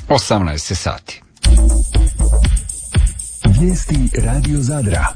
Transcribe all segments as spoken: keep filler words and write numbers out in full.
osamnaest sati. Vijesti Radio Zadra.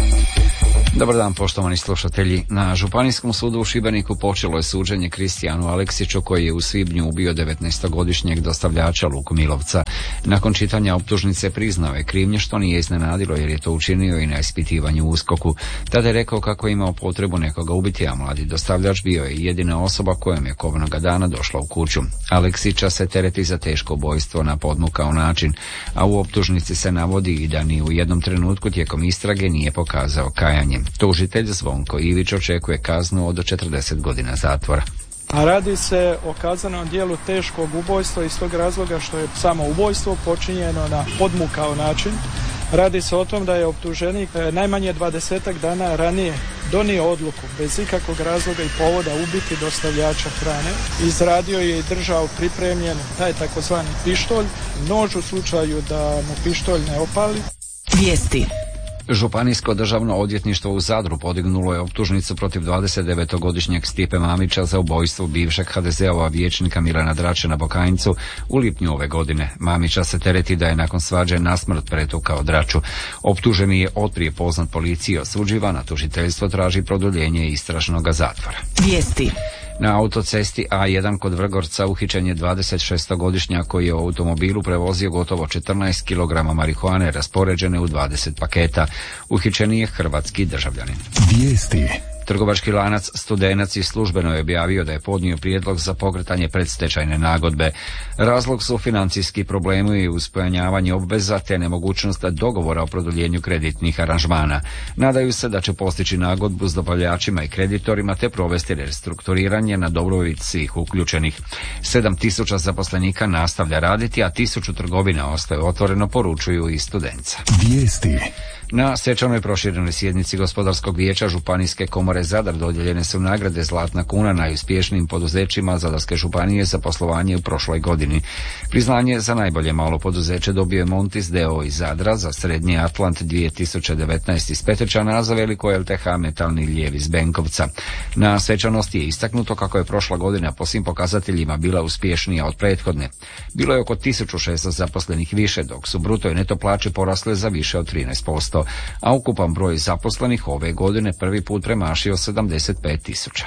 Dobar dan, poštovani slušatelji. Na Županijskom sudu u Šibeniku počelo je suđenje Kristijanu Aleksiću, koji je u svibnju ubio devetnaestogodišnjeg dostavljača Luku Milovca. Nakon čitanja optužnice priznao je krivnju, što nije iznenadilo jer je to učinio i na ispitivanju u USKOK-u. Tada je rekao kako je imao potrebu nekoga ubiti, a mladi dostavljač bio je jedina osoba kojom je kobnoga dana došla u kuću. Aleksića se tereti za teško ubojstvo na podmukao način, a u optužnici se navodi i da ni u jednom trenutku tijekom istrage nije pokazao kajanje. Tužitelj Zvonko Ivić očekuje kaznu od četrdeset godina zatvora. A radi se o kaznenom djelu teškog ubojstva iz tog razloga što je samo ubojstvo počinjeno na podmukao način. Radi se o tom da je optuženik najmanje dvadesetak dana ranije donio odluku bez ikakvog razloga i povoda ubiti dostavljača hrane. Izradio je i držao pripremljen taj takozvani pištolj, nož u slučaju da mu pištolj ne opali. Vijesti. Županijsko državno odvjetništvo u Zadru podignulo je optužnicu protiv dvadesetdevetogodišnjeg Stipe Mamića za ubojstvo bivšeg ha de ze-ova vijećnika Milana Drače na Bokanjcu u lipnju ove godine. Mamića se tereti da je nakon svađe nasmrt pretukao Draču. Optuženi je otprije poznat policiji, osuđivan, a tužiteljstvo traži produljenje istražnog zatvora. Vijesti. Na autocesti A jedan kod Vrgorca uhićen je dvadesetšestogodišnjak koji je u automobilu prevozio gotovo četrnaest kilograma marihuane raspoređene u dvadeset paketa. Uhićeni je hrvatski državljanin. Vijesti. Trgovački lanac Studenac i službeno je objavio da je podnio prijedlog za pokretanje predstečajne nagodbe. Razlog su financijski problemi i uspojavanje obveza te nemogućnost dogovora o produljenju kreditnih aranžmana. Nadaju se da će postići nagodbu s dobavljačima i kreditorima te provesti restrukturiranje na dobrobit svih uključenih. sedam tisuća zaposlenika nastavlja raditi, a tisuću trgovina ostaje otvoreno, poručuju i Studenca. Vijesti. Na svečanoj proširenoj sjednici Gospodarskog vijeća Županijske komore Zadar dodijeljene su nagrade Zlatna kuna najuspješnijim poduzećima Zadarske županije za poslovanje u prošloj godini. Priznanje za najbolje malo poduzeće dobio je Montis d o o iz Zadra, za Srednji Atlant dvije tisuće devetnaest iz Petrčana, a za Veliko el te ha Metalni ljev iz Benkovca. Na svečanosti je istaknuto kako je prošla godina po svim pokazateljima bila uspješnija od prethodne. Bilo je oko tisuću šesto zaposlenih više, dok su bruto i neto plaće porasle za više od trinaest posto. A ukupan broj zaposlenih ove godine prvi put premašio sedamdeset pet tisuća.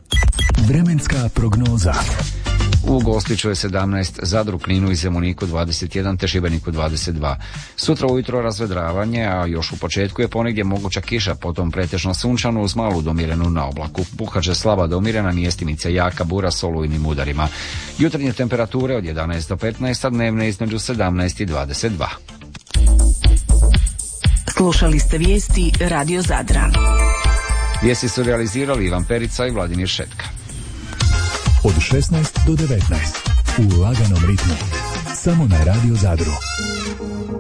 Vremenska prognoza. U Gospiću je sedamnaest, Zadru, Kninu i Zemuniku dvadeset jedan te Šibeniku dvadeset dva. Sutra ujutro razvedravanje, a još u početku je ponegdje moguća kiša, potom pretežno sunčano uz malu domirenu na oblaku. Puhat će slaba domirena, mjestimice jaka bura s olujnim udarima. Jutarnje temperature od jedanaest do petnaest, a dnevne između sedamnaest i dvadeset dva. Slušali ste vijesti Radio Zadra. Vijesti su realizirali Ivan Perica i Vladimir Šetka. Od šesnaest do devetnaest u laganom ritmu. Samo na Radio Zadru.